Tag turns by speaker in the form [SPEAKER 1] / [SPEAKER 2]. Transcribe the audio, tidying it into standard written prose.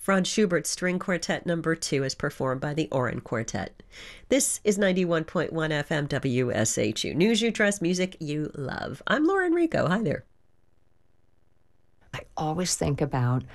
[SPEAKER 1] Franz Schubert's String Quartet Number 2 is performed by the Oren Quartet. This is 91.1 FM WSHU. News you trust, music you love. I'm Lauren Rico. Hi there.
[SPEAKER 2] I always think about